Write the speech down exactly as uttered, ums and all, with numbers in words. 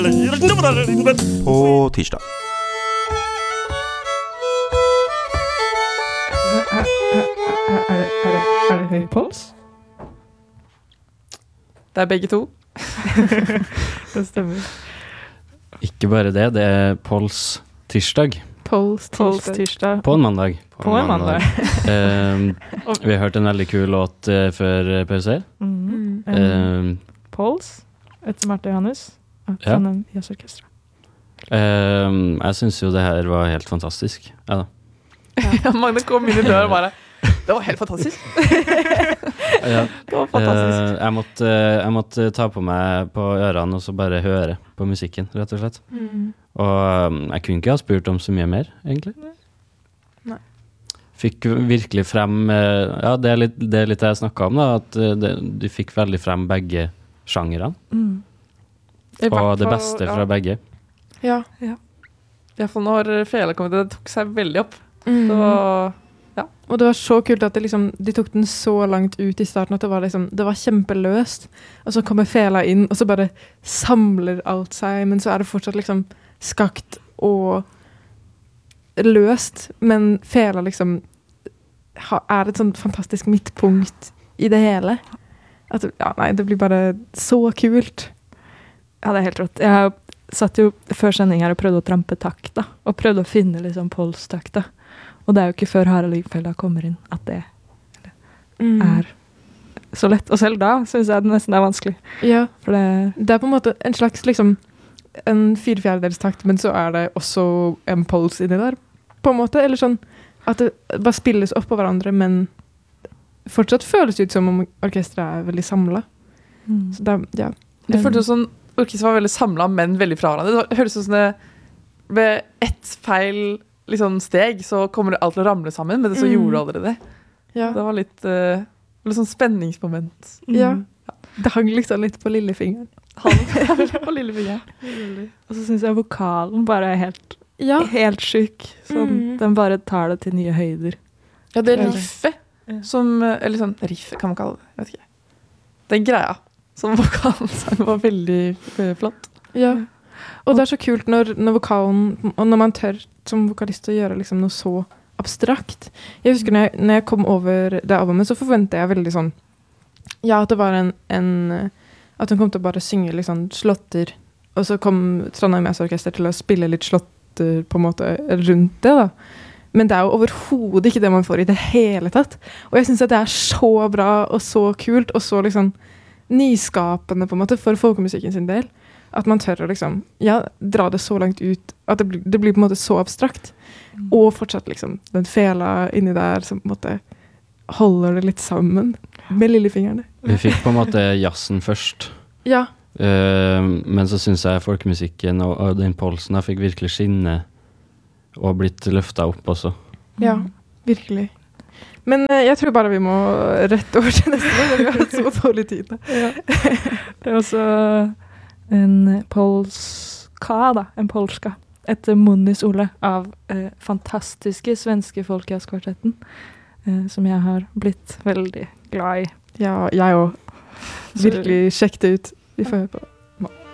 På tirsdag. Er, er, er, er, det, er det høy puls? Det er begge to. Det stemmer. Ikke bare det, det er Pols tirsdag. Pols tirsdag. tirsdag. På en mandag. På, På en mandag. mandag. um, vi har hørt en veldig kul låt uh, før pause her. Mm. Um, Pols, etter Marte Johannes. Ja. Fra jazzorkestret. Um, jeg synes jo det her var helt fantastisk. Ja da. Ja, Magne kom inn i døren og bare det var helt fantastisk. Ja. Det var fantastisk. Uh, jeg, måtte, jeg måtte ta på meg på ørene og så bare høre på musikken, rett og slett. Mm. Og um, jeg kunne ikke ha spurt om så mye mer, egentlig. Nei. Fikk virkelig frem, uh, ja, det er litt det, er litt det jeg snakket om da, at uh, det, du fikk veldig frem begge sjangerene. Mm. Og det beste ja. fra begge. Ja, ja. I hvert fall når Fela kom ut, det tok seg veldig opp. Mm. Så, ja. Og det var så kult at det liksom, de tok den så langt ut i starten at det var, liksom, det var kjempeløst. Og så kommer Fela inn, og så bare samler alt seg, men så er det fortsatt liksom skakt og løst. Men Fela liksom ha, er et sånt fantastisk midtpunkt i det hele. At, ja, nei, det blir bare så kult. Ja, det er helt rått. Jeg satt jo før sending her og prøvde å trampe takt da, og prøvde å finne liksom Pols-takt da. Og det er jo ikke før Harald Lyngfeldt kommer inn at det Mm. er så lett. Og selv da synes jeg det nesten er vanskelig. Ja, For det, det er på en måte en slags liksom en fire fjerdedels takt, men så er det også en Pols inni der, på en måte. Eller sånn at det bare spilles opp på hverandre, men fortsatt føles ut som om orkestret er veldig samlet. mm. Så det, ja. Det føltes sånn, orkestret var veldig samlet, men veldig fra hverandre. Det høres ut som det ved ett feil liksom, steg, så kommer det alt til å ramle sammen, men det så Mm. gjorde det aldri det. Ja. Det var litt, uh, litt sånn spenningsmoment. Ja. Mm. Det hang liksom litt på lillefingeren. Han på lillefingeren. Og så synes jeg vokalen bare er helt, Ja. helt syk. Sånn, Mm. Den bare tar det til nye høyder. Ja, det Ja. riffet som, eller sånn, riff kan man kalle det, jeg vet ikke. Den greia som vokalen sang var veldig, veldig flott. Ja. Og det er så kult når, når vokalen, og når man tør som vokalist å gjøre liksom noe så abstrakt. Jeg husker når jeg, når jeg kom over det albumet, så forventet jeg veldig sånn, ja, at det var en, en at hun kom til å bare synge litt sånn slåtter, og så kom Trondheim Jazzorkester til å spille litt slåtter på en måte rundt det da. Men det er jo overhodet ikke det man får i det hele tatt. Og jeg synes at det er så bra og så kult og så liksom nyskapende på en måte for folkemusikken sin del. At man tør å liksom, ja, dra det så langt ut at det blir, det blir på en måte så abstrakt. Mm. Og fortsatt liksom den Fela inni der som på en måte holder det litt sammen med lillefingrene. Vi fikk på en måte jazzen først. Ja. Uh, men så synes jeg folkemusikken og, og den Polsen da fikk virkelig skinne og blitt løftet opp også. Ja, virkelig. Men uh, jeg tror bare vi må rette over til neste gang, vi har så dårlig tid. Da. Ja. Det er også en polska da, en polska, etter Munnis Ole av eh, fantastiske svenske folkejazzkvartetten, eh, som jeg har blitt veldig glad i. Ja, jeg også. Virkelig sjekk det ut. Vi får høre på det.